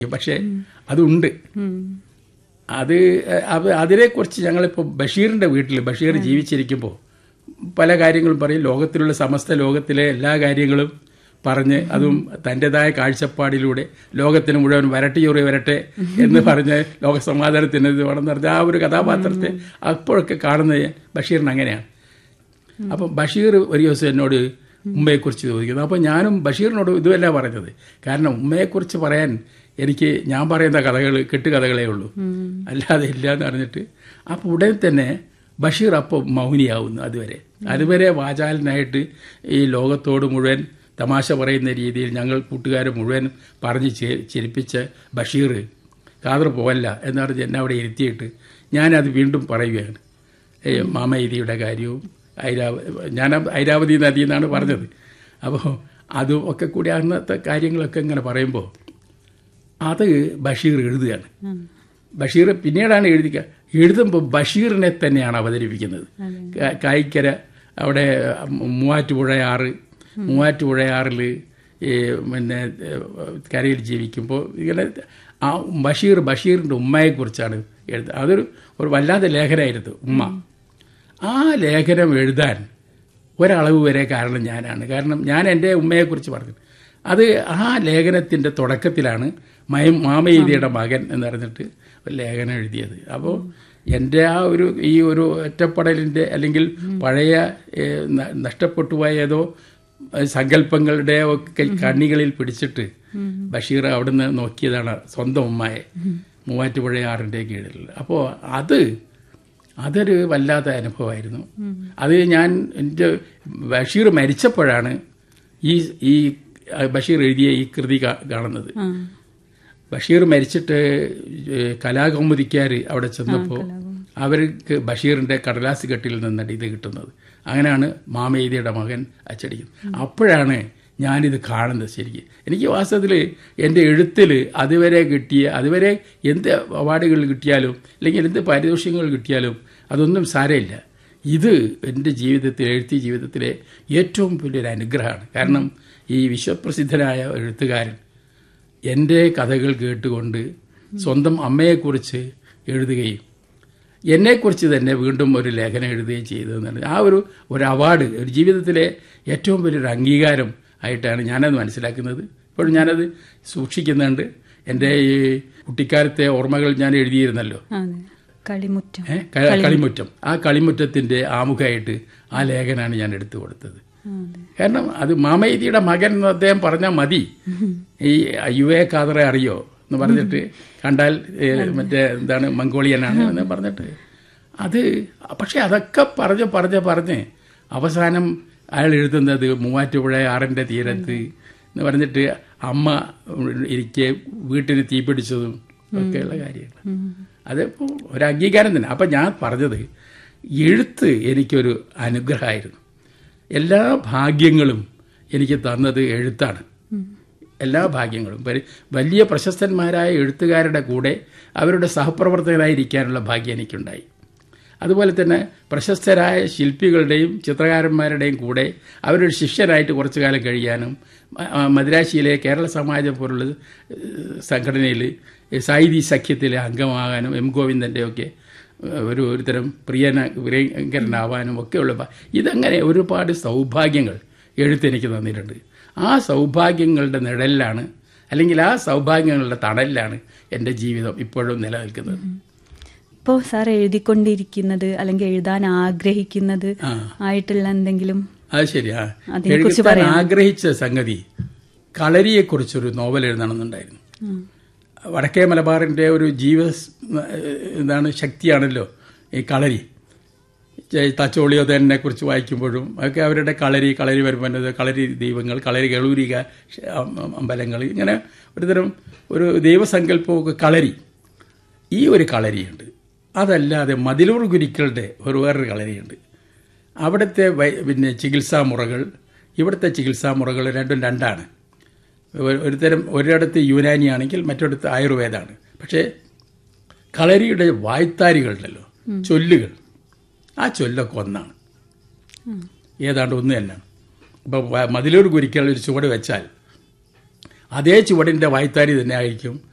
പക്ഷെ അതുണ്ട്. അതിനെക്കുറിച്ച് ഞങ്ങളിപ്പോൾ ബഷീറിന്റെ വീട്ടിൽ ബഷീർ ജീവിച്ചിരിക്കുമ്പോൾ പല കാര്യങ്ങളും പറയും. ലോകത്തിലുള്ള സമസ്ത ലോകത്തിലെ എല്ലാ കാര്യങ്ങളും പറഞ്ഞ് അതും തൻ്റെതായ കാഴ്ചപ്പാടിലൂടെ ലോകത്തിന് മുഴുവൻ വരട്ടിയോറി വരട്ടെ എന്ന് പറഞ്ഞ് ലോകസമാധാനത്തിന് ഇത് വേണമെന്ന് പറഞ്ഞ ആ ഒരു കഥാപാത്രത്തെ അപ്പോഴൊക്കെ കാണുന്നത് ബഷീറിന് അങ്ങനെയാണ്. അപ്പം ബഷീർ ഒരു ദിവസം എന്നോട് ഉമ്മയെക്കുറിച്ച് ചോദിക്കുന്നു. അപ്പോൾ ഞാനും ബഷീറിനോട് ഇതുമല്ല പറഞ്ഞത്. കാരണം ഉമ്മയെക്കുറിച്ച് പറയാൻ ഞാൻ പറയുന്ന കഥകൾ കെട്ടുകഥകളേ ഉള്ളൂ, അല്ലാതെ ഇല്ല എന്ന് പറഞ്ഞിട്ട്. അപ്പോൾ ഉടൻ തന്നെ ബഷീർ അപ്പോൾ മൗനിയാവുന്നു. അതുവരെ വാചാലനായിട്ട് ഈ ലോകത്തോട് മുഴുവൻ തമാശ പറയുന്ന രീതിയിൽ ഞങ്ങൾ കൂട്ടുകാർ മുഴുവൻ പറഞ്ഞ് ചിരിപ്പിച്ച ബഷീർ കാതർ പോവല്ല എന്ന് പറഞ്ഞ് എന്നെ അവിടെ ഇരുത്തിയിട്ട് ഞാനത് വീണ്ടും പറയുകയാണ്. മാമയിതിയുടെ കാര്യവും ഞാൻ ഐരാവതി നദി എന്നാണ് പറഞ്ഞത്. അപ്പോൾ അതും ഒക്കെ കൂടി അന്നത്തെ കാര്യങ്ങളൊക്കെ ഇങ്ങനെ പറയുമ്പോൾ അത് ബഷീർ എഴുതുകയാണ്. ബഷീർ പിന്നീടാണ് എഴുതുമ്പോൾ ബഷീറിനെ തന്നെയാണ് അവതരിപ്പിക്കുന്നത്. കായിക്കര അവിടെ മൂവാറ്റുപുഴയാറിൽ പിന്നെ കരയിൽ ജീവിക്കുമ്പോൾ ഇങ്ങനെ ആ ബഷീറിൻ്റെ ഉമ്മയെക്കുറിച്ചാണ് എഴുതുന്നത്. അതൊരു വല്ലാത്ത ലേഖനമായിരുന്നു ഉമ്മ. ആ ലേഖനം എഴുതാൻ ഒരളവ് വരെ കാരണം ഞാനാണ്. കാരണം ഞാൻ എൻ്റെ ഉമ്മയെക്കുറിച്ച് പറഞ്ഞു. അത് ആ ലേഖനത്തിൻ്റെ തുടക്കത്തിലാണ് മാമയിതിയുടെ മകൻ എന്ന് പറഞ്ഞിട്ട് ഒരു ലേഖനം എഴുതിയത്. അപ്പോൾ എൻ്റെ ഈ ഒരു ഒറ്റപ്പെടലിൻ്റെ അല്ലെങ്കിൽ പഴയ നഷ്ടപ്പെട്ടു പോയ ഏതോ സങ്കല്പങ്ങളുടെ ഒക്കെ കണ്ണികളിൽ പിടിച്ചിട്ട് ബഷീർ അവിടുന്ന് നോക്കിയതാണ് സ്വന്തം ഉമ്മയെ മൂവാറ്റുപുഴയാറിൻ്റെ കീഴിൽ. അപ്പോൾ അതൊരു വല്ലാത്ത അനുഭവമായിരുന്നു. അത് എൻ്റെ ബഷീർ മരിച്ചപ്പോഴാണ് ഈ ബഷീർ എഴുതിയ ഈ കൃതി കാണുന്നത്. ബഷീർ മരിച്ചിട്ട് കലാകൗമുദിക്കാർ അവിടെ ചെന്നപ്പോൾ അവർക്ക് ബഷീറിന്റെ കടലാസ് കെട്ടിൽ നിന്നാണ് ഇത് കിട്ടുന്നത്. അങ്ങനെയാണ് മാമയിതിയുടെ മകൻ അച്ചടിക്കുന്നത്. അപ്പോഴാണ് ഞാനിത് കാണുന്നത്. ശരിക്കും എനിക്ക് വാസ്തവത്തിൽ എൻ്റെ എഴുത്തിൽ അതുവരെ എന്ത് അവാർഡുകൾ കിട്ടിയാലും അല്ലെങ്കിൽ എന്ത് പാരിതോഷികങ്ങൾ കിട്ടിയാലും അതൊന്നും സാരമില്ല. ഇത് എൻ്റെ എഴുത്തി ജീവിതത്തിലെ ഏറ്റവും വലിയൊരു അനുഗ്രഹമാണ്. കാരണം ഈ വിശ്വപ്രസിദ്ധനായ എഴുത്തുകാരൻ എൻ്റെ കഥകൾ കേട്ടുകൊണ്ട് സ്വന്തം അമ്മയെക്കുറിച്ച് എഴുതുകയും എന്നെക്കുറിച്ച് തന്നെ വീണ്ടും ഒരു ലേഖനം എഴുതുകയും ചെയ്തതെന്നാണ് ആ ഒരു അവാർഡ് ഒരു ജീവിതത്തിലെ ഏറ്റവും വലിയൊരു അംഗീകാരം ആയിട്ടാണ് ഞാനത് മനസ്സിലാക്കുന്നത്. ഇപ്പോഴും ഞാനത് സൂക്ഷിക്കുന്നുണ്ട്. എൻ്റെ ഈ കുട്ടിക്കാലത്തെ ഓർമ്മകൾ ഞാൻ എഴുതിയിരുന്നല്ലോ, കളിമുറ്റം. ആ കളിമുറ്റത്തിൻ്റെ ആമുഖമായിട്ട് ആ ലേഖനമാണ് ഞാൻ എടുത്തു കൊടുത്തത്. കാരണം അത് മാമയിതിയുടെ മകൻ എന്ന് അദ്ദേഹം പറഞ്ഞാൽ മതി. ഈ യുവെ കാതറെ അറിയോ എന്ന് പറഞ്ഞിട്ട് കണ്ടാൽ എന്താണ് മംഗോളിയനാണ് എന്ന് പറഞ്ഞിട്ട് പക്ഷെ അതൊക്കെ പറഞ്ഞ് അവസാനം അയാൾ എഴുതുന്നത് മൂവാറ്റുപുഴയാറിൻ്റെ തീരത്ത് എന്ന് പറഞ്ഞിട്ട് അമ്മ ഇരിക്കെ വീട്ടിന് തീപിടിച്ചതും ഒക്കെയുള്ള കാര്യങ്ങൾ. അതിപ്പോൾ ഒരു അംഗീകാരം തന്നെ. അപ്പം ഞാൻ പറഞ്ഞത് എഴുത്ത് എനിക്കൊരു അനുഗ്രഹമായിരുന്നു. എല്ലാ ഭാഗ്യങ്ങളും എനിക്ക് തന്നത് എഴുത്താണ്. എല്ലാ ഭാഗ്യങ്ങളും വലിയ പ്രശസ്തന്മാരായ എഴുത്തുകാരുടെ കൂടെ അവരുടെ സഹപ്രവർത്തകരായിരിക്കാനുള്ള ഭാഗ്യം എനിക്കുണ്ടായി. അതുപോലെ തന്നെ പ്രശസ്തരായ ശില്പികളുടെയും ചിത്രകാരന്മാരുടെയും കൂടെ അവരുടെ ശിഷ്യനായിട്ട് കുറച്ചു കാലം കഴിയാനും മദ്രാശിയിലെ കേരള സമാജം പോലുള്ള സംഘടനയിൽ സാഹിതി സഖ്യത്തിലെ അംഗമാകാനും എം ഗോവിന്ദൻ്റെയൊക്കെ ഒരുതരം പ്രിയങ്കരനാവാനും ഒക്കെയുള്ള ഇതങ്ങനെ ഒരുപാട് സൗഭാഗ്യങ്ങൾ എഴുത്തെനിക്ക് തന്നിട്ടുണ്ട്. ആ സൗഭാഗ്യങ്ങളുടെ നിഴലിലാണ് അല്ലെങ്കിൽ ആ സൗഭാഗ്യങ്ങളുടെ തണലിലാണ് എൻ്റെ ജീവിതം ഇപ്പോഴും നിലനിൽക്കുന്നത്. ഇപ്പോൾ സാർ എഴുതിക്കൊണ്ടിരിക്കുന്നത് അല്ലെങ്കിൽ എഴുതാൻ ആഗ്രഹിക്കുന്നത് ആയിട്ടുള്ള എന്തെങ്കിലും? അത് ശരിയാ. എഴുതാൻ ആഗ്രഹിച്ച സംഗതി കളരിയെക്കുറിച്ചൊരു നോവൽ എഴുതണമെന്നുണ്ടായിരുന്നു. വടക്കേ മലബാറിൻ്റെ ഒരു ശക്തിയാണല്ലോ ഈ കളരി. തച്ചോളിയോധനെ കുറിച്ച് വായിക്കുമ്പോഴും ഒക്കെ അവരുടെ കളരി വരുമ്പോൾ കളരി ദൈവങ്ങൾ, കളരി ഗളൂരിക അമ്പലങ്ങൾ, ഇങ്ങനെ ഒരുതരം ഒരു ദൈവസങ്കല്പമൊക്കെ കളരി. ഈ ഒരു കളരിയുണ്ട്. അതല്ലാതെ മതിലൂർ ഗുരുക്കളുടെ വേറൊരു കളരിയുണ്ട്. അവിടുത്തെ ചികിത്സാമുറകൾ ഇവിടുത്തെ ചികിത്സാമുറകൾ രണ്ടാണ്. ഒരിടത്ത് യുനാനിയാണെങ്കിൽ മറ്റൊരിടത്ത് ആയുർവേദമാണ്. പക്ഷേ കളരിയുടെ വായ്ത്താരികളുണ്ടല്ലോ, ചൊല്ലുകൾ, ആ ചൊല്ലൊക്കെ ഒന്നാണ്, ഏതാണ്ട് ഒന്ന് തന്നെയാണ്. ഇപ്പോൾ മതിലൂർ ഗുരുക്കൾ ഒരു ചുവട് വെച്ചാൽ അതേ ചുവടിൻ്റെ വായ്ത്താരി തന്നെ ആയിരിക്കും